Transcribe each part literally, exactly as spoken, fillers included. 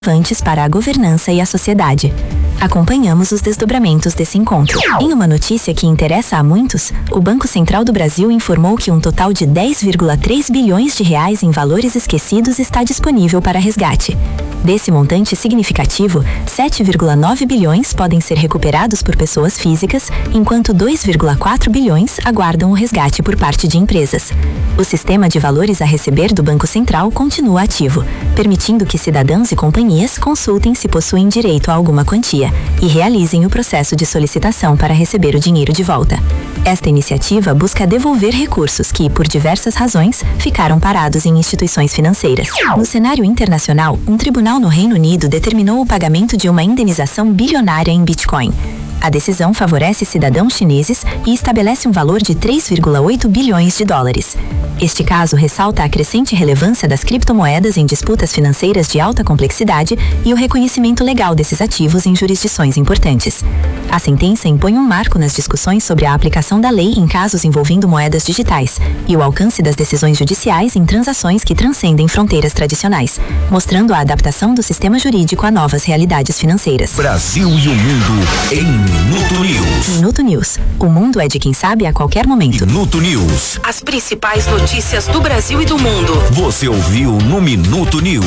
relevantes para a governança e a sociedade. Acompanhamos os desdobramentos desse encontro. Em uma notícia que interessa a muitos, o Banco Central do Brasil informou que um total de dez vírgula três bilhões de reais em valores esquecidos está disponível para resgate. Desse montante significativo, sete vírgula nove bilhões podem ser recuperados por pessoas físicas, enquanto dois vírgula quatro bilhões aguardam o resgate por parte de empresas. O sistema de valores a receber do Banco Central continua ativo, permitindo que cidadãos e companhias consultem se possuem direito a alguma quantia e realizem o processo de solicitação para receber o dinheiro de volta. Esta iniciativa busca devolver recursos que, por diversas razões, ficaram parados em instituições financeiras. No cenário internacional, um tribunal no Reino Unido determinou o pagamento de uma indenização bilionária em Bitcoin. A decisão favorece cidadãos chineses e estabelece um valor de três vírgula oito bilhões de dólares. Este caso ressalta a crescente relevância das criptomoedas em disputas financeiras de alta complexidade e o reconhecimento legal desses ativos em jurisdições importantes. A sentença impõe um marco nas discussões sobre a aplicação da lei em casos envolvendo moedas digitais e o alcance das decisões judiciais em transações que transcendem fronteiras tradicionais, mostrando a adaptação do sistema jurídico a novas realidades financeiras. Brasil e o mundo em Minuto News. Minuto News. O mundo é de quem sabe a qualquer momento. Minuto News. As principais notícias do Brasil e do mundo. Você ouviu no Minuto News.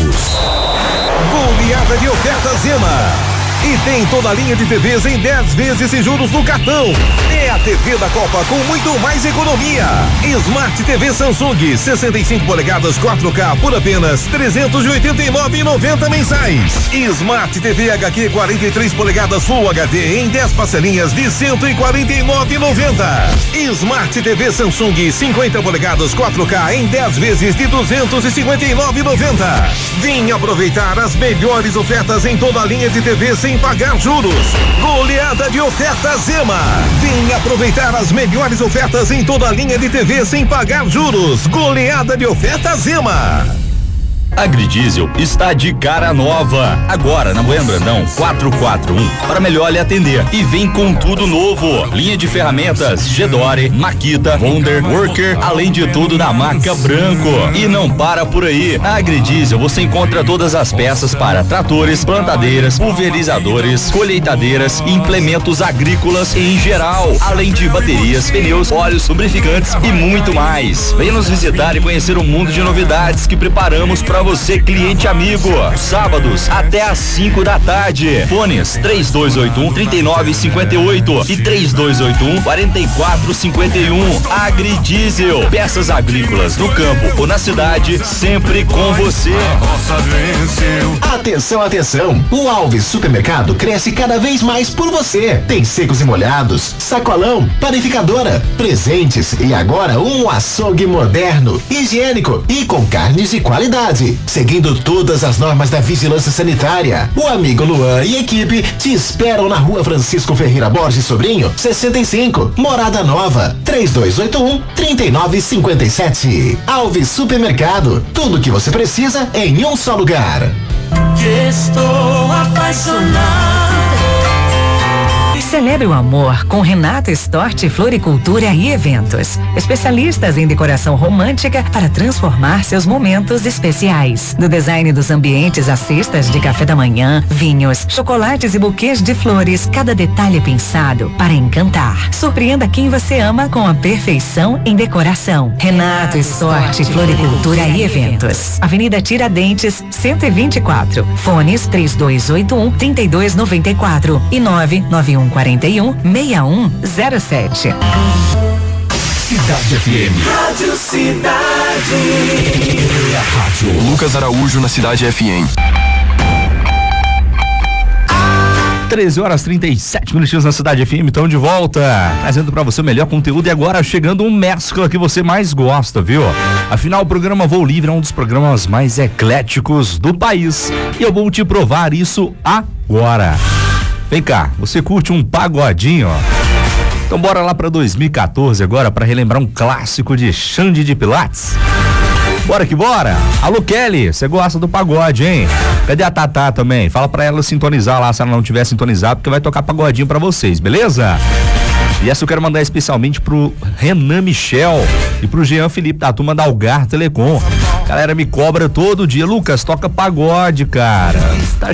Goleada de ofertas Zema. E tem toda a linha de T Vs em dez vezes sem juros no cartão. É a T V da Copa com muito mais economia. Smart T V Samsung sessenta e cinco polegadas quatro K por apenas trezentos e oitenta e nove reais e noventa mensais. Smart T V H Q quarenta e três polegadas Full H D em dez parcelinhas de cento e quarenta e nove reais e noventa. Smart T V Samsung cinquenta polegadas quatro K em dez vezes de duzentos e cinquenta e nove reais e noventa. Vem aproveitar as melhores ofertas em toda a linha de T V sem pagar juros. Goleada de ofertas Zema. Vem aproveitar as melhores ofertas em toda a linha de T V sem pagar juros. Goleada de ofertas Zema. Agridiesel está de cara nova. Agora na Bueno Brandão quatrocentos e quarenta e um para melhor lhe atender. E vem com tudo novo. Linha de ferramentas Gedore, Makita, Wonder, Worker, além de tudo da marca Branco. E não para por aí. Na Agridiesel você encontra todas as peças para tratores, plantadeiras, pulverizadores, colheitadeiras, implementos agrícolas em geral, além de baterias, pneus, óleos, lubrificantes e muito mais. Venha nos visitar e conhecer o mundo de novidades que preparamos para você, cliente amigo. Sábados até às cinco da tarde. Fones três dois oito um, três nove cinco oito e três dois oito um, quatro quatro cinco um. Agridiesel, peças agrícolas no campo ou na cidade, sempre com você. Atenção, atenção. O Alves Supermercado cresce cada vez mais por você. Tem secos e molhados, sacolão, panificadora, presentes e agora um açougue moderno, higiênico e com carnes de qualidade, seguindo todas as normas da vigilância sanitária. O amigo Luan e equipe te esperam na Rua Francisco Ferreira Borges Sobrinho, sessenta e cinco, Morada Nova, três dois oito um, três nove cinco sete. Alves Supermercado, tudo que você precisa em um só lugar. Estou apaixonada. Celebre o amor com Renata Stort Floricultura e Eventos. Especialistas em decoração romântica para transformar seus momentos especiais. Do design dos ambientes a cestas de café da manhã, vinhos, chocolates e buquês de flores, cada detalhe pensado para encantar. Surpreenda quem você ama com a perfeição em decoração. Renato Stort Floricultura e Eventos. Avenida Tiradentes, cento e vinte e quatro. Fones três dois oito um, três dois nove quatro e nove nove um quarenta e um, seis um zero sete. Cidade F M. Rádio Cidade. Rádio Lucas Araújo na Cidade F M. treze horas e trinta e sete minutinhos na Cidade F M, então de volta, trazendo pra você o melhor conteúdo e agora chegando um mescla que você mais gosta, viu? Afinal, o programa Voo Livre é um dos programas mais ecléticos do país e eu vou te provar isso agora. Vem cá, você curte um pagodinho, ó? Então bora lá pra dois mil e quatorze agora pra relembrar um clássico de Xande de Pilates. Bora que bora! Alô, Kelly, você gosta do pagode, hein? Cadê a Tatá também? Fala pra ela sintonizar lá se ela não tiver sintonizado, porque vai tocar pagodinho pra vocês, beleza? E essa eu quero mandar especialmente pro Renan Michel e pro Jean Felipe da turma da Algar Telecom. A galera me cobra todo dia. Lucas, toca pagode, cara. Você tá